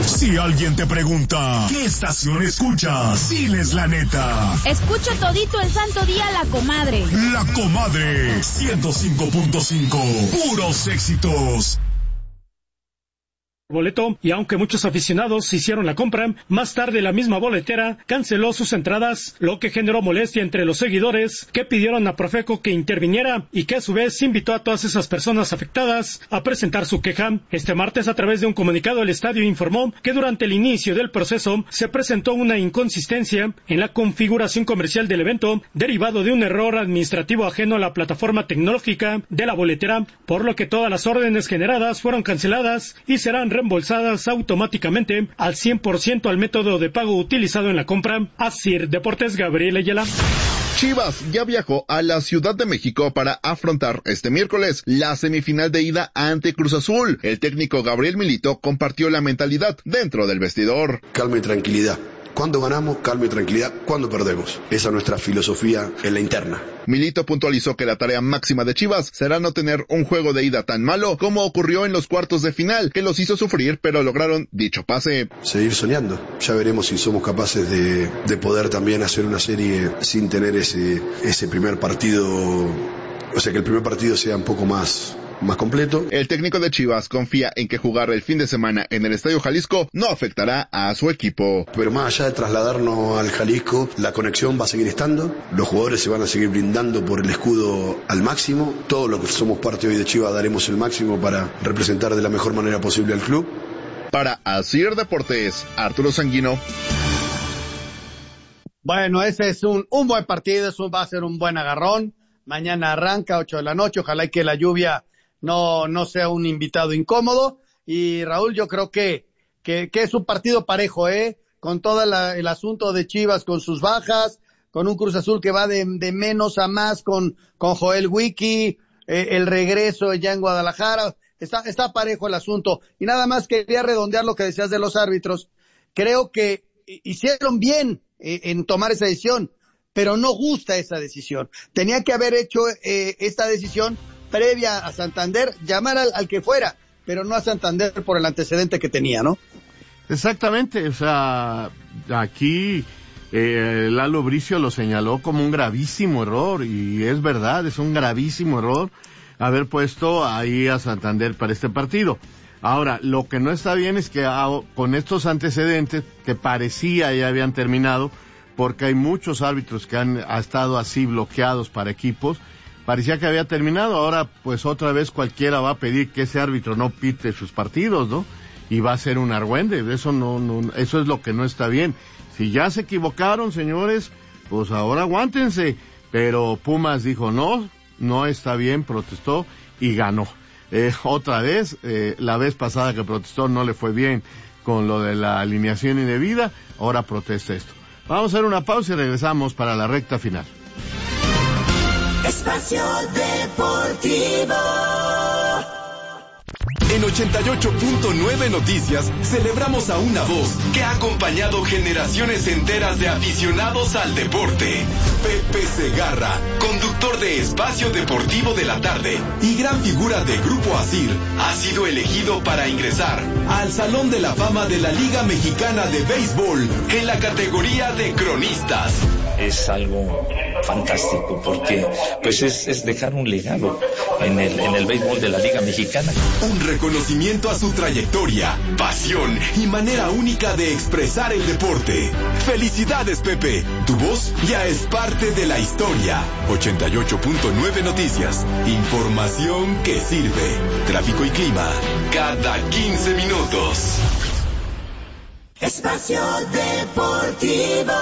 Si alguien te pregunta, ¿qué estación escuchas? Diles la neta. Escucho todito el santo día La Comadre. La Comadre, 105.5, puros éxitos. Boleto, y aunque muchos aficionados hicieron la compra, más tarde la misma boletera canceló sus entradas, lo que generó molestia entre los seguidores que pidieron a Profeco que interviniera y que a su vez invitó a todas esas personas afectadas a presentar su queja. Este martes, a través de un comunicado, el estadio informó que durante el inicio del proceso se presentó una inconsistencia en la configuración comercial del evento derivado de un error administrativo ajeno a la plataforma tecnológica de la boletera, por lo que todas las órdenes generadas fueron canceladas y serán reembolsadas automáticamente al 100% al método de pago utilizado en la compra. Asir Deportes, Gabriel Ayala. Chivas ya viajó a la Ciudad de México para afrontar este miércoles la semifinal de ida ante Cruz Azul. El técnico Gabriel Milito compartió la mentalidad dentro del vestidor. Calma y tranquilidad. Cuando ganamos, calma y tranquilidad. Cuando perdemos. Esa es nuestra filosofía en la interna. Milito puntualizó que la tarea máxima de Chivas será no tener un juego de ida tan malo como ocurrió en los cuartos de final, que los hizo sufrir, pero lograron dicho pase. Seguir soñando. Ya veremos si somos capaces de poder también hacer una serie sin tener ese primer partido. O sea, que el primer partido sea un poco más completo. El técnico de Chivas confía en que jugar el fin de semana en el Estadio Jalisco no afectará a su equipo. Pero más allá de trasladarnos al Jalisco, la conexión va a seguir estando, los jugadores se van a seguir brindando por el escudo al máximo, todos los que somos parte hoy de Chivas daremos el máximo para representar de la mejor manera posible al club. Para Asir Deportes, Arturo Sanguino. Bueno, ese es un buen partido, va a ser un buen agarrón. Mañana arranca 8 de la noche, ojalá y que la lluvia no sea un invitado incómodo. Y Raúl, yo creo que es un partido parejo, con todo el asunto de Chivas, con sus bajas, con un Cruz Azul que va de menos a más, con Joel Wiki, el regreso ya en Guadalajara. Está parejo el asunto. Y nada más quería redondear lo que decías de los árbitros. Creo que hicieron bien en tomar esa decisión, pero no gusta esa decisión. Tenía que haber hecho esta decisión previa a Santander, llamar al que fuera, pero no a Santander por el antecedente que tenía, ¿no? Exactamente, o sea, aquí Lalo Bricio lo señaló como un gravísimo error, y es verdad, es un gravísimo error haber puesto ahí a Santander para este partido. Ahora, lo que no está bien es que con estos antecedentes, que parecía ya habían terminado, porque hay muchos árbitros que han estado así bloqueados para equipos, parecía que había terminado. Ahora pues otra vez cualquiera va a pedir que ese árbitro no pite sus partidos, ¿no? Y va a ser un argüende. Eso eso es lo que no está bien. Si ya se equivocaron, señores, pues ahora aguántense. Pero Pumas dijo no está bien, protestó y ganó. Otra vez, la vez pasada que protestó no le fue bien con lo de la alineación indebida, ahora protesta esto. Vamos a hacer una pausa y regresamos para la recta final. Espacio Deportivo. En 88.9 Noticias celebramos a una voz que ha acompañado generaciones enteras de aficionados al deporte. Pepe Segarra, conductor de Espacio Deportivo de la Tarde y gran figura de Grupo Asir, ha sido elegido para ingresar al Salón de la Fama de la Liga Mexicana de Béisbol en la categoría de cronistas. Es algo fantástico porque pues es dejar un legado en el béisbol de la Liga Mexicana. Un reconocimiento a su trayectoria, pasión y manera única de expresar el deporte. ¡Felicidades, Pepe! Tu voz ya es parte de la historia. 88.9 Noticias. Información que sirve. Tráfico y clima cada 15 minutos. Espacio Deportivo.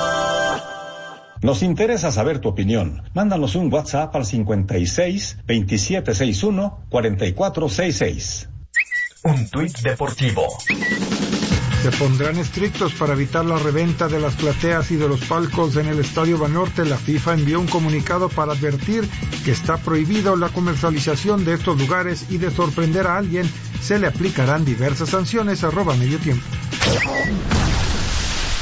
Nos interesa saber tu opinión. Mándanos un WhatsApp al 56 2761 4466. Un tuit deportivo. Se pondrán estrictos para evitar la reventa de las plateas y de los palcos en el Estadio Banorte. La FIFA envió un comunicado para advertir que está prohibido la comercialización de estos lugares y de sorprender a alguien se le aplicarán diversas sanciones. @mediotiempo.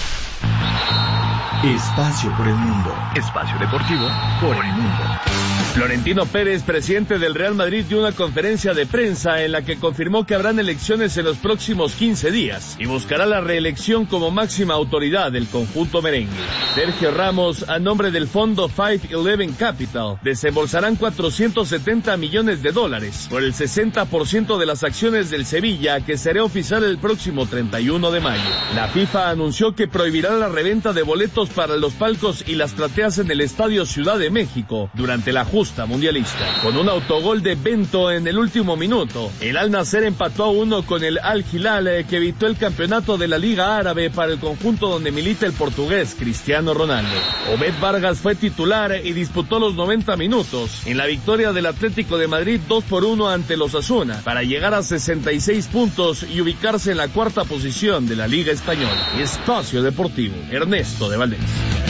Espacio por el mundo. Espacio deportivo por el mundo. Florentino Pérez, presidente del Real Madrid, dio una conferencia de prensa en la que confirmó que habrán elecciones en los próximos 15 días y buscará la reelección como máxima autoridad del conjunto merengue. Sergio Ramos, a nombre del fondo 511 Capital, desembolsarán $470 millones por el 60% de las acciones del Sevilla, que será oficial el próximo 31 de mayo. La FIFA anunció que prohibirá la reventa de boletos para los palcos y las plateas en el Estadio Ciudad de México durante la justa mundialista. Con un autogol de Bento en el último minuto, el Al Nassr empató a 1 con el Al Hilal, que evitó el campeonato de la Liga Árabe para el conjunto donde milita el portugués Cristiano Ronaldo. Obed Vargas fue titular y disputó los 90 minutos en la victoria del Atlético de Madrid 2-1 ante los Osasuna para llegar a 66 puntos y ubicarse en la cuarta posición de la Liga Española. Espacio Deportivo, Ernesto de Valdés.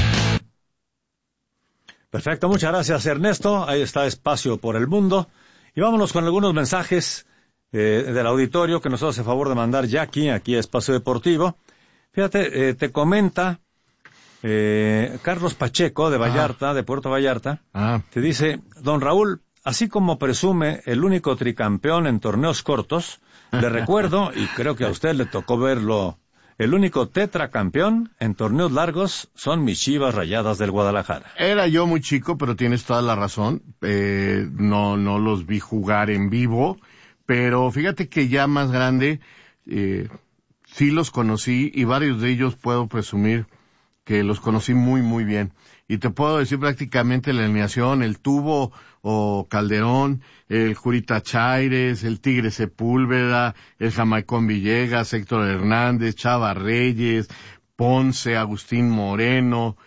Perfecto, muchas gracias Ernesto. Ahí está Espacio por el Mundo. Y vámonos con algunos mensajes del auditorio que nos hace favor de mandar Jackie aquí a Espacio Deportivo. Fíjate, te comenta Carlos Pacheco de Vallarta, de Puerto Vallarta. Te dice, don Raúl, así como presume el único tricampeón en torneos cortos, le recuerdo, y creo que a usted le tocó verlo, el único tetracampeón en torneos largos son mis Chivas Rayadas del Guadalajara. Era yo muy chico, pero tienes toda la razón. No los vi jugar en vivo, pero fíjate que ya más grande, sí los conocí, y varios de ellos puedo presumir que los conocí muy, muy bien. Y te puedo decir prácticamente la alineación: el Tubo o Calderón, el Jurita Chaires, el Tigre Sepúlveda, el Jamaicón Villegas, Héctor Hernández, Chava Reyes, Ponce, Agustín Moreno,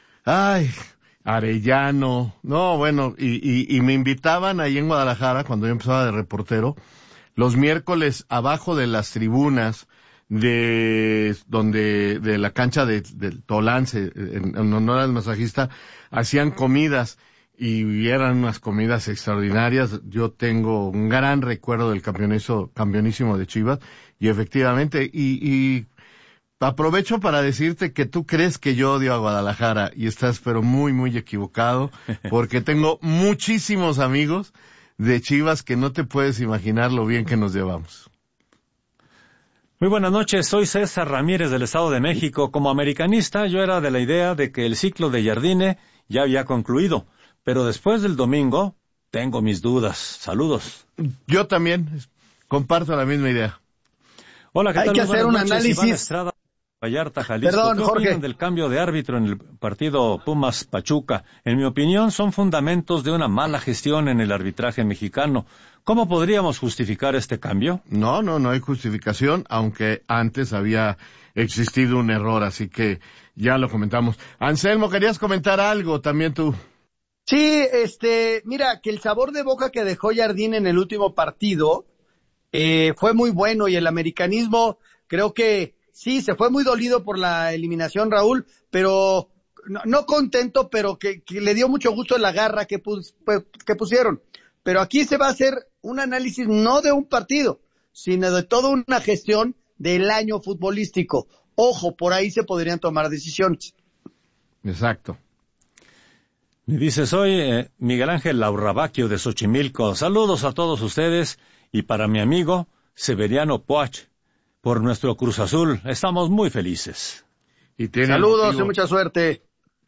Arellano. No, bueno, y me invitaban ahí en Guadalajara, cuando yo empezaba de reportero, los miércoles abajo de las tribunas de la cancha del Tolance, en honor al masajista, hacían comidas, y eran unas comidas extraordinarias. Yo tengo un gran recuerdo del campeonísimo de Chivas, y efectivamente, y aprovecho para decirte que tú crees que yo odio a Guadalajara, y estás pero muy, muy equivocado, porque tengo muchísimos amigos de Chivas que no te puedes imaginar lo bien que nos llevamos. Muy buenas noches, soy César Ramírez del Estado de México. Como americanista, yo era de la idea de que el ciclo de Jardine ya había concluido, pero después del domingo tengo mis dudas. Saludos. Yo también comparto la misma idea. Hola, ¿qué tal? Hay que hacer un análisis. Iván Estrada, Vallarta, Jalisco. Perdón, ¿Qué Jorge, opinan del cambio de árbitro en el partido Pumas-Pachuca? En mi opinión, son fundamentos de una mala gestión en el arbitraje mexicano. ¿Cómo podríamos justificar este cambio? No hay justificación, aunque antes había existido un error, así que ya lo comentamos. Anselmo, ¿querías comentar algo también tú? Sí, mira, que el sabor de boca que dejó Jardín en el último partido fue muy bueno, y el americanismo, creo que sí, se fue muy dolido por la eliminación, Raúl, pero no contento, pero que le dio mucho gusto la garra que pusieron. Pero aquí se va a hacer un análisis no de un partido, sino de toda una gestión del año futbolístico. Ojo, por ahí se podrían tomar decisiones. Exacto. Me dice, soy Miguel Ángel Laurrabaquio de Xochimilco. Saludos a todos ustedes, y para mi amigo Severiano Poach, por nuestro Cruz Azul. Estamos muy felices. Saludos y mucha suerte.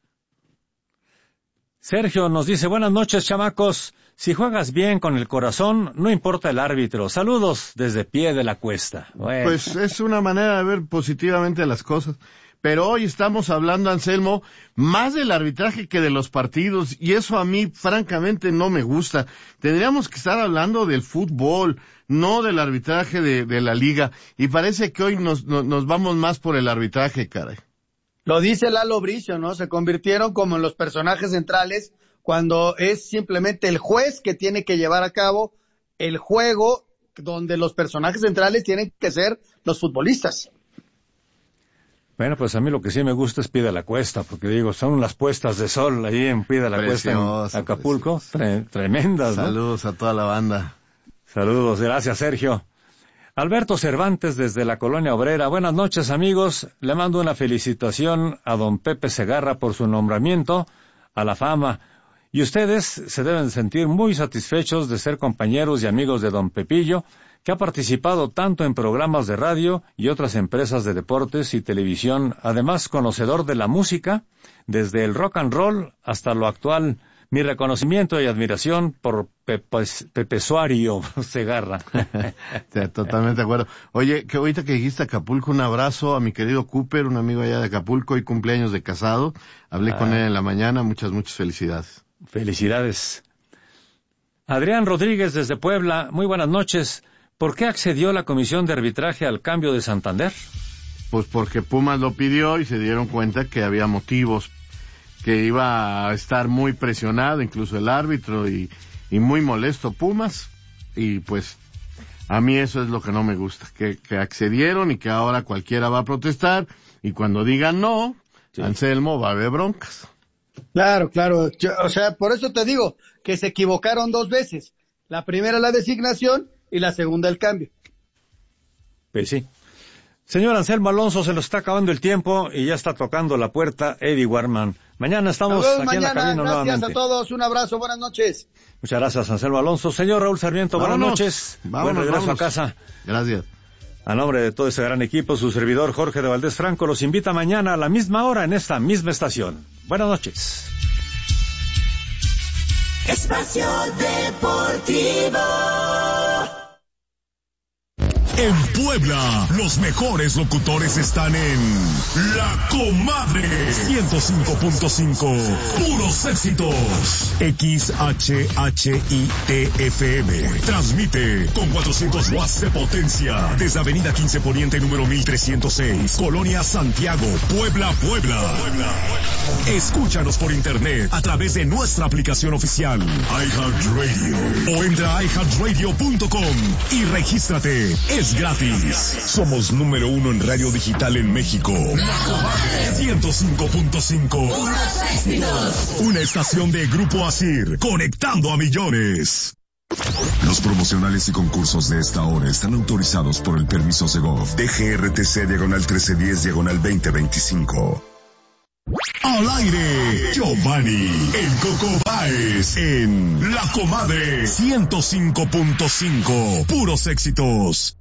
Sergio nos dice, buenas noches, chamacos. Si juegas bien con el corazón, no importa el árbitro. Saludos desde Pie de la Cuesta. Bueno. Pues es una manera de ver positivamente las cosas. Pero hoy estamos hablando, Anselmo, más del arbitraje que de los partidos, y eso a mí francamente no me gusta. Tendríamos que estar hablando del fútbol, no del arbitraje de la liga, y parece que hoy nos vamos más por el arbitraje, caray. Lo dice Lalo Bricio, ¿no? Se convirtieron como en los personajes centrales, cuando es simplemente el juez que tiene que llevar a cabo el juego, donde los personajes centrales tienen que ser los futbolistas. Bueno, pues a mí lo que sí me gusta es Pie de la Cuesta, porque digo, son las puestas de sol ahí en Pie de la Cuesta, en Acapulco, tremendas, ¿no? Saludos a toda la banda. Saludos, gracias Sergio. Alberto Cervantes desde la Colonia Obrera. Buenas noches, amigos. Le mando una felicitación a don Pepe Segarra por su nombramiento a la fama, y ustedes se deben sentir muy satisfechos de ser compañeros y amigos de don Pepillo, que ha participado tanto en programas de radio y otras empresas de deportes y televisión, además conocedor de la música, desde el rock and roll hasta lo actual. Mi reconocimiento y admiración por Pepe Suario Segarra. Totalmente de acuerdo. Oye, que ahorita que dijiste Acapulco, un abrazo a mi querido Cooper, un amigo allá de Acapulco, y cumpleaños de casado. Hablé con él en la mañana, muchas felicidades. Felicidades. Adrián Rodríguez desde Puebla, muy buenas noches. ¿Por qué accedió la Comisión de Arbitraje al cambio de Santander? Pues porque Pumas lo pidió y se dieron cuenta que había motivos, que iba a estar muy presionado, incluso el árbitro, y muy molesto Pumas, y pues a mí eso es lo que no me gusta, que accedieron y que ahora cualquiera va a protestar, y cuando digan no, sí, Anselmo, va a haber broncas. Claro, por eso te digo que se equivocaron 2 veces, la primera la designación y la segunda el cambio. Pues sí. Señor Anselmo Alonso, se nos está acabando el tiempo y ya está tocando la puerta Eddie Warman. Mañana estamos aquí en la cabina nuevamente. Gracias a todos, un abrazo, buenas noches. Muchas gracias, Anselmo Alonso. Señor Raúl Sarmiento, buenas noches. Buen regreso a casa. Gracias. A nombre de todo ese gran equipo, su servidor Jorge de Valdés Franco los invita mañana a la misma hora en esta misma estación. Buenas noches. Espacio Deportivo. En Puebla, los mejores locutores están en La Comadre 105.5, puros éxitos. XHHITFM transmite con 400 watts de potencia desde Avenida 15 Poniente número 1306, Colonia Santiago, Puebla. Escúchanos por internet a través de nuestra aplicación oficial iHeartRadio o entra a iHeartRadio.com y regístrate. Es gratis. Somos número 1 en radio digital en México. La Comadre 105.5. Una estación de Grupo Asir, conectando a millones. Los promocionales y concursos de esta hora están autorizados por el permiso Segov DGRTC/1310/2025. Al aire, Giovanni, el Coco Báez, en La Comadre 105.5, puros éxitos.